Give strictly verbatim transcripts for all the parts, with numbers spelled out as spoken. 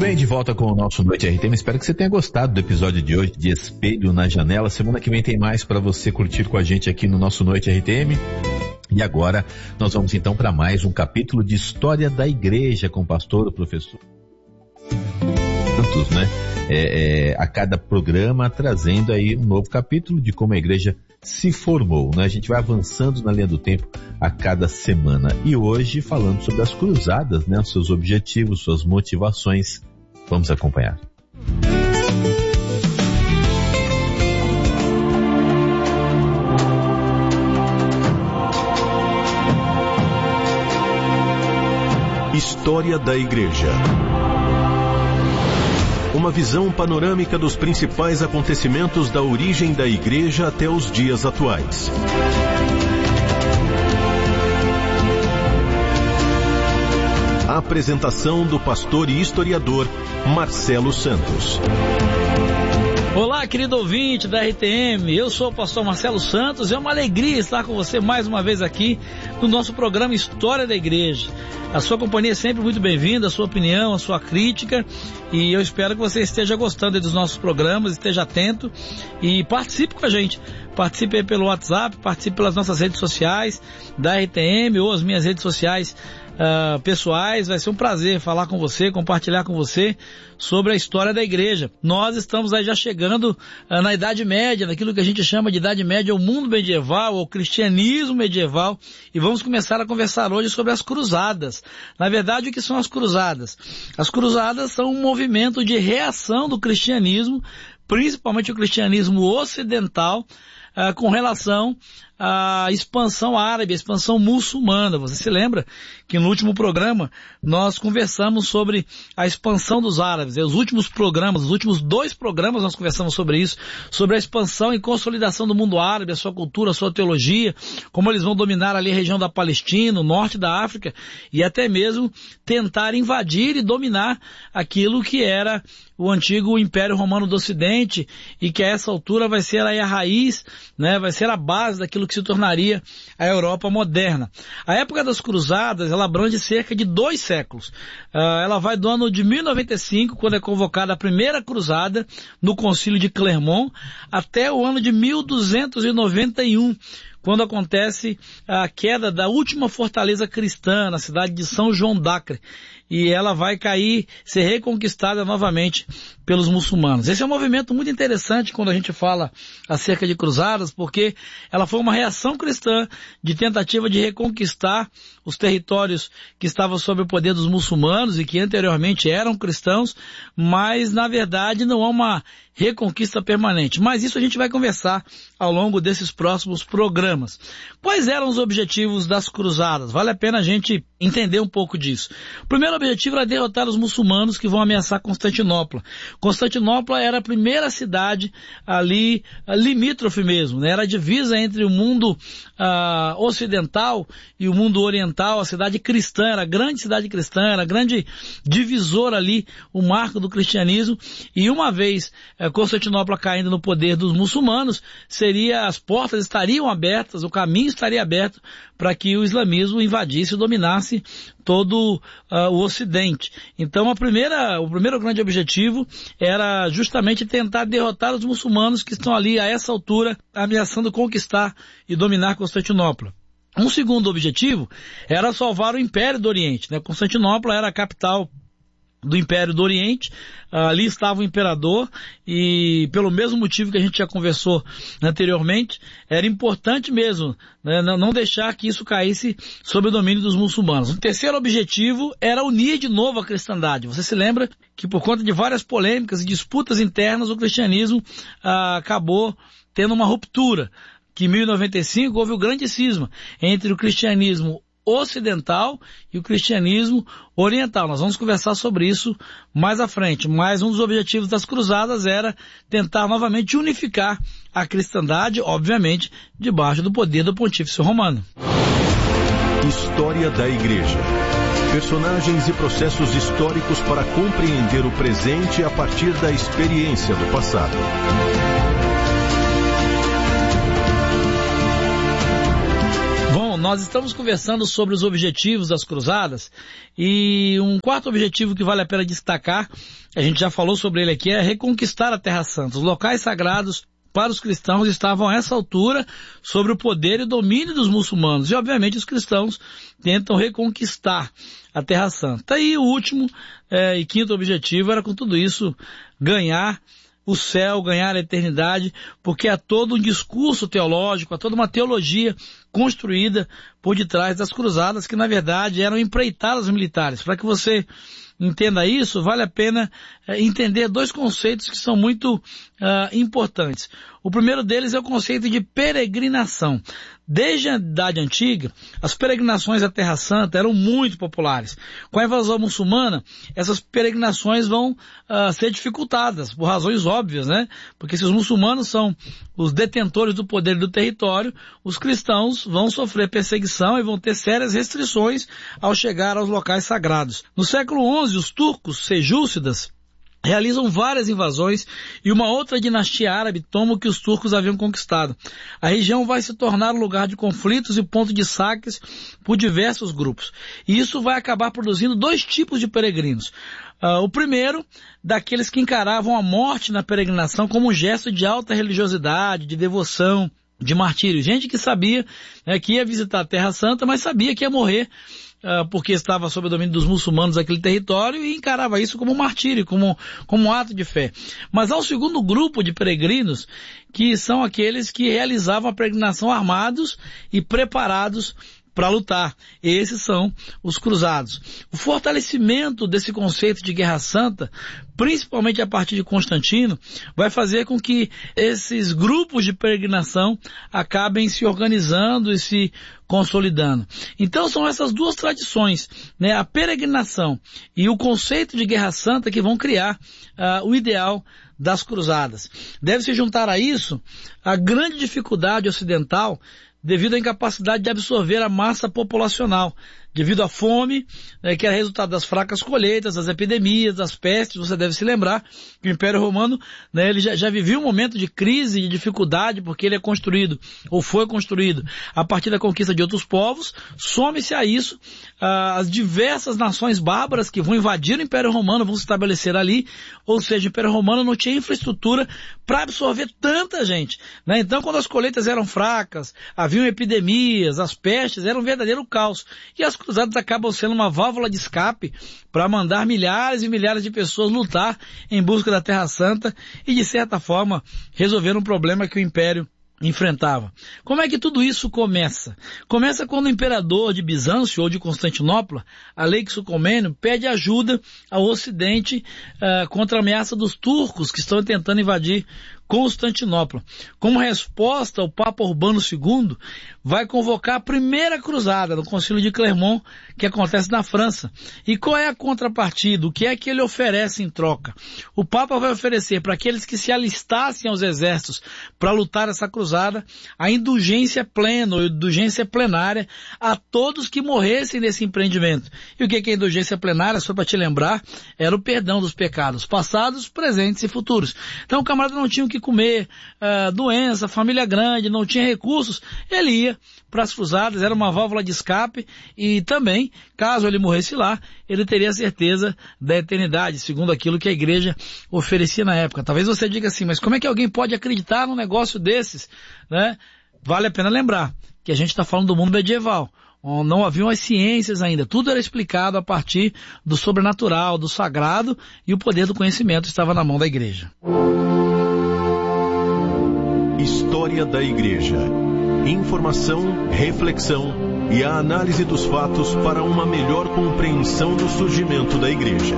bem, de volta com o nosso Noite R T M. Espero que você tenha gostado do episódio de hoje de Espelho na Janela. Semana que vem tem mais para você curtir com a gente aqui no nosso Noite R T M. E agora nós vamos então para mais um capítulo de História da Igreja com o pastor, o professor Santos, né? É, é, a cada programa trazendo aí um novo capítulo de como a igreja se formou, né? A gente vai avançando na linha do tempo a cada semana. E hoje falando sobre as cruzadas, né? Os seus objetivos, suas motivações. Vamos acompanhar. História da Igreja. Uma visão panorâmica dos principais acontecimentos da origem da Igreja até os dias atuais. A apresentação do pastor e historiador Marcelo Santos. Olá, querido ouvinte da R T M, eu sou o pastor Marcelo Santos, é uma alegria estar com você mais uma vez aqui no nosso programa História da Igreja. A sua companhia é sempre muito bem-vinda, a sua opinião, a sua crítica, e eu espero que você esteja gostando dos nossos programas, esteja atento e participe com a gente. Participe pelo WhatsApp, participe pelas nossas redes sociais da R T M ou as minhas redes sociais Uh, pessoais. Vai ser um prazer falar com você, compartilhar com você sobre a história da igreja. Nós estamos aí já chegando uh, na Idade Média, naquilo que a gente chama de Idade Média, o mundo medieval, o cristianismo medieval, e vamos começar a conversar hoje sobre as cruzadas. Na verdade, o que são as cruzadas? As cruzadas são um movimento de reação do cristianismo, principalmente o cristianismo ocidental, uh, com relação a expansão árabe, a expansão muçulmana. Você se lembra que no último programa nós conversamos sobre a expansão dos árabes. Os últimos programas, os últimos dois programas nós conversamos sobre isso, sobre a expansão e consolidação do mundo árabe, a sua cultura, a sua teologia, como eles vão dominar ali a região da Palestina, o norte da África, e até mesmo tentar invadir e dominar aquilo que era o antigo Império Romano do Ocidente, e que a essa altura vai ser aí a raiz, né, vai ser a base daquilo que se tornaria a Europa moderna. A época das cruzadas, ela abrange cerca de dois séculos. Uh, ela vai do ano de mil e noventa e cinco, quando é convocada a primeira cruzada no Concílio de Clermont, até o ano de mil duzentos e noventa e um, quando acontece a queda da última fortaleza cristã na cidade de São João d'Acre, e ela vai cair, ser reconquistada novamente pelos muçulmanos. Esse é um movimento muito interessante quando a gente fala acerca de cruzadas, porque ela foi uma reação cristã de tentativa de reconquistar os territórios que estavam sob o poder dos muçulmanos e que anteriormente eram cristãos, mas na verdade não há uma reconquista permanente. Mas isso a gente vai conversar ao longo desses próximos programas. Quais eram os objetivos das cruzadas? Vale a pena a gente entender um pouco disso. O primeiro objetivo era derrotar os muçulmanos que vão ameaçar Constantinopla. Constantinopla era a primeira cidade ali, limítrofe mesmo, né? Era a divisa entre o mundo uh, ocidental e o mundo oriental, a cidade cristã, era a grande cidade cristã, era a grande divisora ali, o marco do cristianismo, e uma vez uh, Constantinopla caindo no poder dos muçulmanos, seria, as portas estariam abertas, o caminho estaria aberto para que o islamismo invadisse e dominasse todo uh, o Ocidente. Então a primeira, o primeiro grande objetivo era justamente tentar derrotar os muçulmanos que estão ali a essa altura ameaçando conquistar e dominar Constantinopla. Um segundo objetivo era salvar o Império do Oriente, né? Constantinopla era a capital do Império do Oriente, ali estava o imperador, e pelo mesmo motivo que a gente já conversou anteriormente, era importante mesmo, né, não deixar que isso caísse sob o domínio dos muçulmanos. O terceiro objetivo era unir de novo a cristandade. Você se lembra que por conta de várias polêmicas e disputas internas, o cristianismo ah, acabou tendo uma ruptura, que em mil e noventa e cinco houve o grande cisma entre o cristianismo ocidental e o cristianismo oriental. Nós vamos conversar sobre isso mais à frente, mas um dos objetivos das cruzadas era tentar novamente unificar a cristandade, obviamente, debaixo do poder do Pontífice Romano. História da Igreja. Personagens e processos históricos para compreender o presente a partir da experiência do passado. nós estamos conversando sobre os objetivos das cruzadas e um quarto objetivo que vale a pena destacar, a gente já falou sobre ele aqui, é reconquistar a Terra Santa. Os locais sagrados para os cristãos estavam a essa altura sobre o poder e domínio dos muçulmanos e obviamente os cristãos tentam reconquistar a Terra Santa. E o último é, e quinto objetivo era com tudo isso ganhar o céu, ganhar a eternidade, porque há todo um discurso teológico, há toda uma teologia construída por detrás das cruzadas, que na verdade eram empreitadas militares. Para que você entenda isso, vale a pena é, entender dois conceitos que são muito uh, importantes. O primeiro deles é o conceito de peregrinação. Desde a Idade Antiga, as peregrinações à Terra Santa eram muito populares. Com a invasão muçulmana, essas peregrinações vão uh, ser dificultadas, por razões óbvias, né? Porque se os muçulmanos são os detentores do poder e do território, os cristãos vão sofrer perseguição e vão ter sérias restrições ao chegar aos locais sagrados. No século onze, os turcos seljúcidas realizam várias invasões e uma outra dinastia árabe toma o que os turcos haviam conquistado. A região vai se tornar um lugar de conflitos e ponto de saques por diversos grupos. E isso vai acabar produzindo dois tipos de peregrinos. Uh, o primeiro, daqueles que encaravam a morte na peregrinação como um gesto de alta religiosidade, de devoção, de martírio. Gente que sabia né, que ia visitar a Terra Santa, mas sabia que ia morrer uh, porque estava sob o domínio dos muçulmanos daquele território e encarava isso como um martírio, como, como um ato de fé. Mas há um segundo grupo de peregrinos que são aqueles que realizavam a peregrinação armados e preparados para lutar. Esses são os cruzados. O fortalecimento desse conceito de guerra santa, principalmente a partir de Constantino, vai fazer com que esses grupos de peregrinação acabem se organizando e se consolidando. Então são essas duas tradições, né, a peregrinação e o conceito de guerra santa que vão criar uh, o ideal das cruzadas. Deve-se juntar a isso a grande dificuldade ocidental devido à incapacidade de absorver a massa populacional, devido à fome, né, que era resultado das fracas colheitas, das epidemias, das pestes. Você deve se lembrar que o Império Romano, né, ele já, já vivia um momento de crise, de dificuldade, porque ele é construído, ou foi construído, a partir da conquista de outros povos. Some-se a isso ah, as diversas nações bárbaras que vão invadir o Império Romano, vão se estabelecer ali, ou seja, o Império Romano não tinha infraestrutura para absorver tanta gente, né? Então, quando as colheitas eram fracas, haviam epidemias, as pestes, era um verdadeiro caos. E as cruzadas acabam sendo uma válvula de escape para mandar milhares e milhares de pessoas lutar em busca da Terra Santa e, de certa forma, resolver um problema que o Império enfrentava. Como é que tudo isso começa? Começa quando o imperador de Bizâncio ou de Constantinopla, Aleixo Comneno, pede ajuda ao Ocidente uh, contra a ameaça dos turcos que estão tentando invadir Constantinopla. Como resposta, o Papa Urbano segundo vai convocar a primeira cruzada no Concílio de Clermont, que acontece na França. E qual é a contrapartida? O que é que ele oferece em troca? O Papa vai oferecer para aqueles que se alistassem aos exércitos para lutar essa cruzada a indulgência plena, ou indulgência plenária a todos que morressem nesse empreendimento. E o que é que a indulgência plenária, só para te lembrar, era o perdão dos pecados passados, presentes e futuros. Então o camarada não tinha o que comer, uh, doença, família grande, não tinha recursos, ele ia para as cruzadas, era uma válvula de escape e também, caso ele morresse lá, ele teria certeza da eternidade, segundo aquilo que a igreja oferecia na época. Talvez você diga assim, mas como é que alguém pode acreditar num negócio desses, né? Vale a pena lembrar que a gente está falando do mundo medieval, onde não haviam as ciências ainda, tudo era explicado a partir do sobrenatural, do sagrado, e o poder do conhecimento estava na mão da igreja. História da Igreja. Informação, reflexão e a análise dos fatos para uma melhor compreensão do surgimento da Igreja.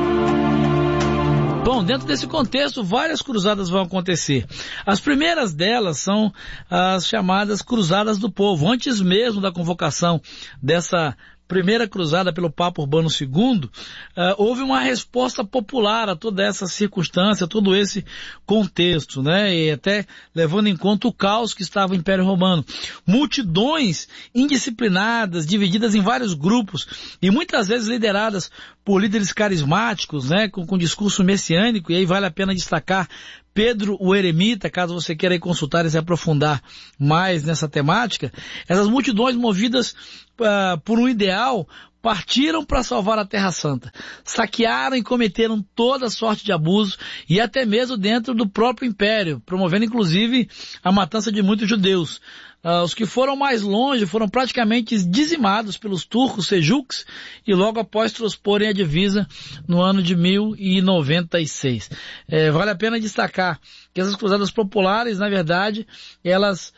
Bom, dentro desse contexto, várias cruzadas vão acontecer. As primeiras delas são as chamadas Cruzadas do Povo. Antes mesmo da convocação dessa primeira cruzada pelo Papa Urbano segundo, uh, houve uma resposta popular a toda essa circunstância, a todo esse contexto, né? E até levando em conta o caos que estava o Império Romano. Multidões indisciplinadas, divididas em vários grupos e muitas vezes lideradas por líderes carismáticos, né? Com, com discurso messiânico, e aí vale a pena destacar Pedro o Eremita, caso você queira ir consultar e se aprofundar mais nessa temática. Essas multidões movidas uh, por um ideal partiram para salvar a Terra Santa, saquearam e cometeram toda sorte de abuso e até mesmo dentro do próprio império, promovendo inclusive a matança de muitos judeus. Uh, os que foram mais longe foram praticamente dizimados pelos turcos seljuques e logo após transporem a divisa no ano de mil e noventa e seis. É, vale a pena destacar que essas cruzadas populares, na verdade, elas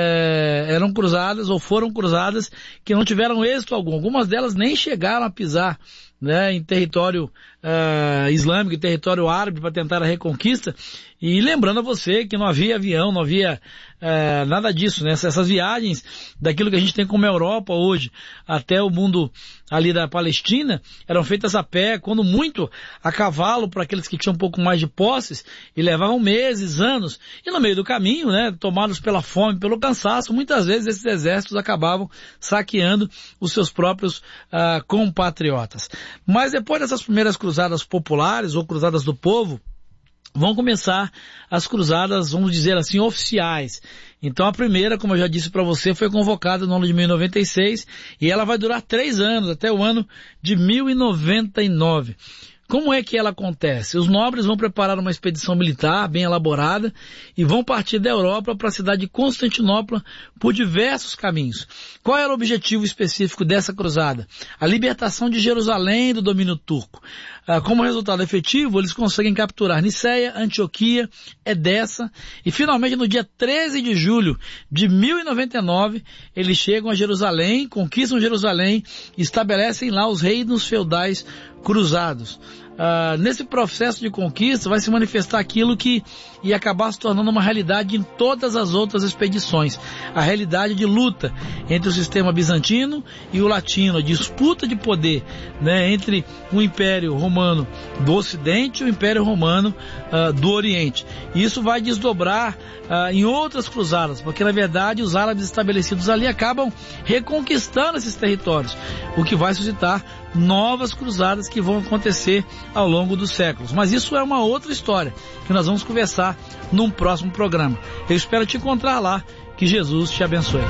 é, eram cruzadas ou foram cruzadas que não tiveram êxito algum. Algumas delas nem chegaram a pisar, né, em território uh, islâmico, em território árabe para tentar a reconquista. E lembrando a você que não havia avião, não havia uh, nada disso, né? Essas viagens daquilo que a gente tem como Europa hoje até o mundo ali da Palestina eram feitas a pé, quando muito a cavalo para aqueles que tinham um pouco mais de posses e levavam meses, anos. E no meio do caminho, né, tomados pela fome, pelo cansaço, muitas vezes esses exércitos acabavam saqueando os seus próprios uh, compatriotas. Mas depois dessas primeiras cruzadas populares ou cruzadas do povo, vão começar as cruzadas, vamos dizer assim, oficiais. Então a primeira, como eu já disse para você, foi convocada no ano de mil e noventa e seis e ela vai durar três anos, até o ano de mil e noventa e nove. Como é que ela acontece? Os nobres vão preparar uma expedição militar bem elaborada e vão partir da Europa para a cidade de Constantinopla por diversos caminhos. Qual era o objetivo específico dessa cruzada? A libertação de Jerusalém do domínio turco. Ah, como resultado efetivo, eles conseguem capturar Niceia, Antioquia, Edessa e finalmente no dia treze de julho de mil e noventa e nove eles chegam a Jerusalém, conquistam Jerusalém e estabelecem lá os reinos feudais cruzados. Uh, nesse processo de conquista vai se manifestar aquilo que ia acabar se tornando uma realidade em todas as outras expedições. A realidade de luta entre o sistema bizantino e o latino, a disputa de poder, né, entre o Império Romano do Ocidente e o Império Romano uh, do Oriente. E isso vai desdobrar uh, em outras cruzadas, porque na verdade os árabes estabelecidos ali acabam reconquistando esses territórios, o que vai suscitar novas cruzadas que vão acontecer ao longo dos séculos. Mas isso é uma outra história que nós vamos conversar num próximo programa. Eu espero te encontrar lá. Que Jesus te abençoe.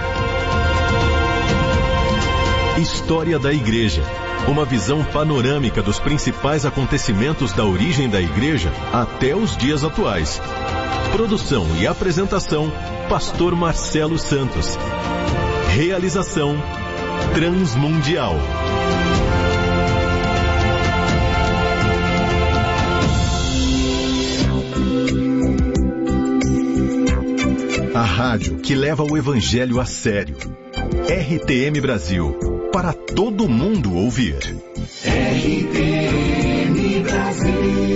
História da Igreja. Uma visão panorâmica dos principais acontecimentos da origem da Igreja até os dias atuais. Produção e apresentação, Pastor Marcelo Santos. Realização, Transmundial. A rádio que leva o Evangelho a sério. R T M Brasil, para todo mundo ouvir. R T M Brasil.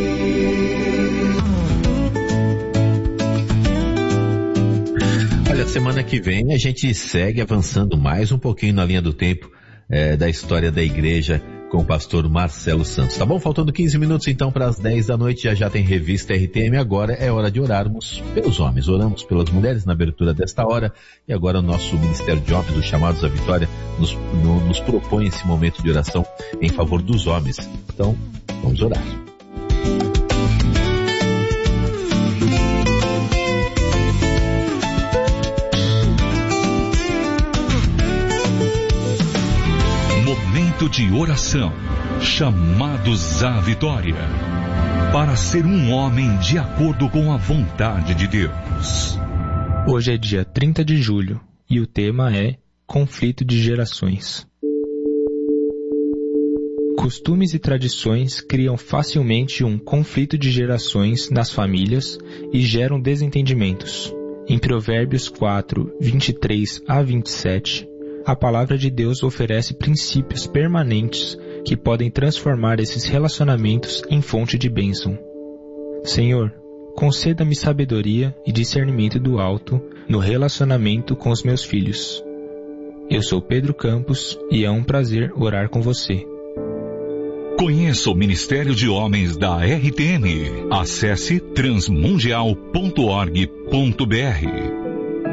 Olha, semana que vem a gente segue avançando mais um pouquinho na linha do tempo é, da história da igreja com o pastor Marcelo Santos. Tá bom? Faltando quinze minutos então para as dez da noite, já já tem revista R T M. Agora é hora de orarmos pelos homens. Oramos pelas mulheres na abertura desta hora e agora o nosso Ministério de Homens, os Chamados à Vitória, nos, no, nos propõe esse momento de oração em favor dos homens. Então, vamos orar. Momento de oração, chamados à vitória, para ser um homem de acordo com a vontade de Deus. Hoje é dia trinta de julho e o tema é conflito de gerações. Costumes e tradições criam facilmente um conflito de gerações nas famílias e geram desentendimentos. Em Provérbios quatro, vinte e três a vinte e sete, a palavra de Deus oferece princípios permanentes que podem transformar esses relacionamentos em fonte de bênção. Senhor, conceda-me sabedoria e discernimento do alto no relacionamento com os meus filhos. Eu sou Pedro Campos e é um prazer orar com você. Conheça o Ministério de Homens da R T M. Acesse transmundial ponto org ponto br.